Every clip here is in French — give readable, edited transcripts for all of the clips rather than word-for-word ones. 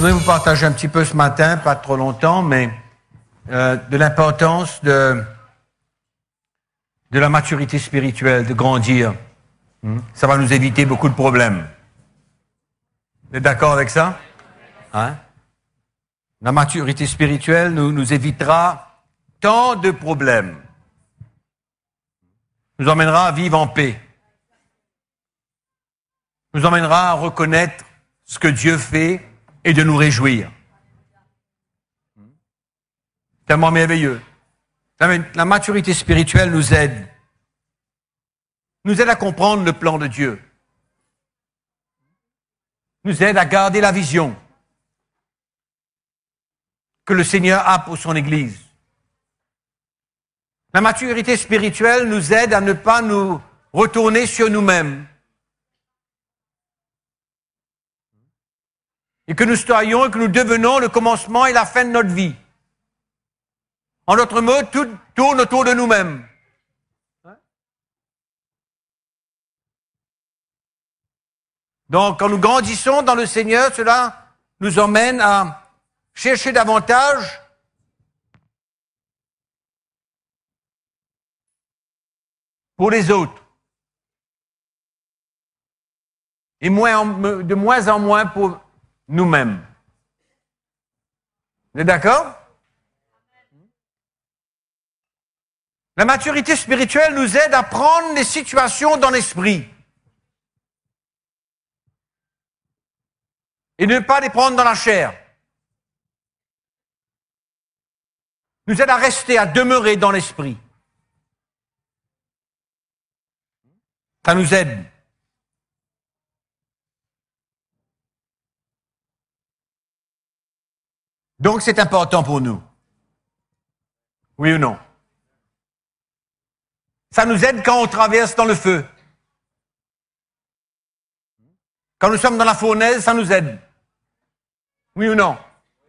voudrais vous partager un petit peu ce matin, pas trop longtemps, mais de l'importance de la maturité spirituelle, de grandir. Ça va nous éviter beaucoup de problèmes. Vous êtes d'accord avec ça? Hein? La maturité spirituelle nous évitera tant de problèmes. Nous emmènera à vivre en paix. Nous emmènera à reconnaître ce que Dieu fait et de nous réjouir. Tellement merveilleux. La maturité spirituelle nous aide à comprendre le plan de Dieu. Nous aide à garder la vision que le Seigneur a pour son Église. La maturité spirituelle nous aide à ne pas nous retourner sur nous-mêmes. Et que nous soyons et que nous devenons le commencement et la fin de notre vie. En d'autres mots, tout tourne autour de nous-mêmes. Donc, quand nous grandissons dans le Seigneur, cela nous emmène à chercher davantage pour les autres. Et de moins en moins pour nous-mêmes. Vous êtes d'accord? La maturité spirituelle nous aide à prendre les situations dans l'esprit et ne pas les prendre dans la chair. Nous aide à rester, à demeurer dans l'esprit. Ça nous aide. Donc c'est important pour nous. Oui ou non? Ça nous aide quand on traverse dans le feu. Quand nous sommes dans la fournaise, ça nous aide. Oui ou non?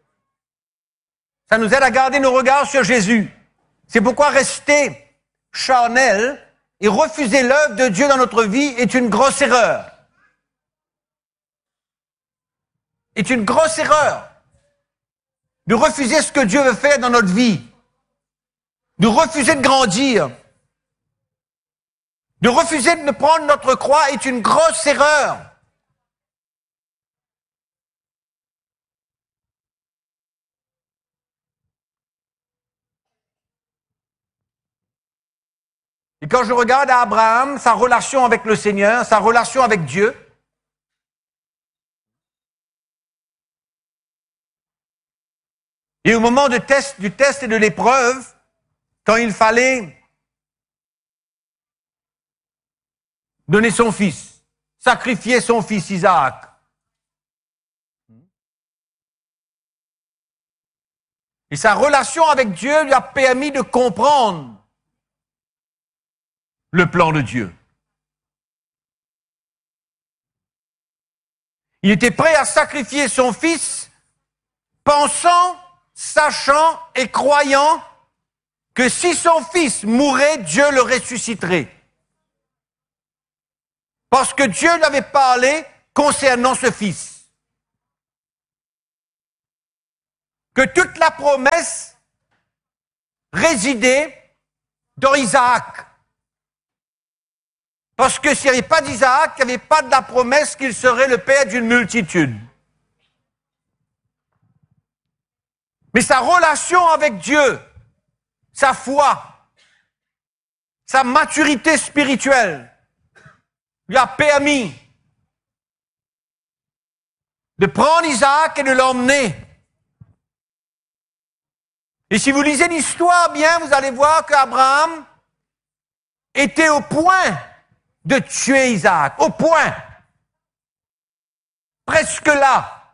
Ça nous aide à garder nos regards sur Jésus. C'est pourquoi rester charnel et refuser l'œuvre de Dieu dans notre vie est une grosse erreur. Est une grosse erreur. De refuser ce que Dieu veut faire dans notre vie. De refuser de grandir. De refuser de prendre notre croix est une grosse erreur. Et quand je regarde à Abraham, sa relation avec le Seigneur, sa relation avec Dieu, et au moment du test et de l'épreuve, quand il fallait donner son fils, sacrifier son fils Isaac. Et sa relation avec Dieu lui a permis de comprendre le plan de Dieu. Il était prêt à sacrifier son fils, pensant, sachant et croyant que si son fils mourait, Dieu le ressusciterait. Parce que Dieu lui avait parlé concernant ce fils. Que toute la promesse résidait dans Isaac. Parce que s'il n'y avait pas d'Isaac, il n'y avait pas de la promesse qu'il serait le père d'une multitude. Mais sa relation avec Dieu, sa foi, sa maturité spirituelle, lui a permis de prendre Isaac et de l'emmener. Et si vous lisez l'histoire bien, vous allez voir qu'Abraham était au point de tuer Isaac, au point, presque là.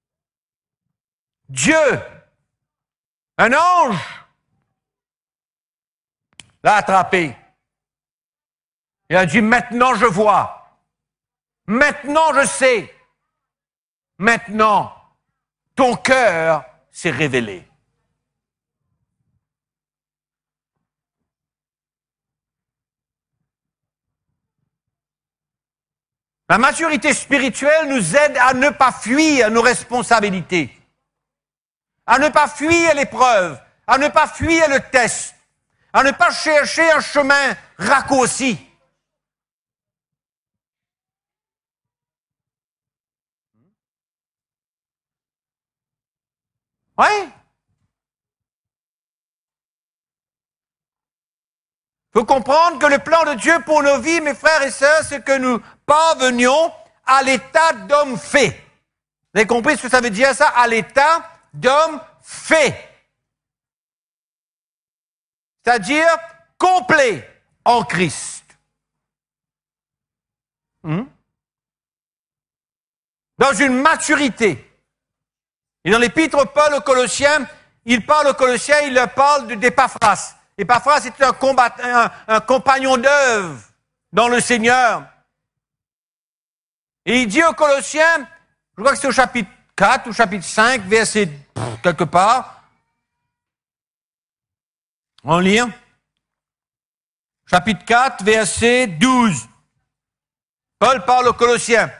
Dieu, un ange, l'a attrapé. Il a dit, maintenant je vois, maintenant je sais, maintenant ton cœur s'est révélé. La maturité spirituelle nous aide à ne pas fuir nos responsabilités, à ne pas fuir l'épreuve, à ne pas fuir le test, à ne pas chercher un chemin raccourci. Oui. Il faut comprendre que le plan de Dieu pour nos vies, mes frères et sœurs, c'est que nous parvenions à l'état d'homme fait. Vous avez compris ce que ça veut dire, ça? À l'état d'homme fait. C'est-à-dire complet en Christ. Dans une maturité. Et dans l'épître Paul aux Colossiens, il parle aux Colossiens, il leur parle d'Épaphras. Épaphras était un compagnon d'œuvre dans le Seigneur. Et il dit aux Colossiens, je crois que c'est au chapitre 4 ou chapitre 5, verset quelque part. On lit. Chapitre 4, verset 12. Paul parle aux Colossiens.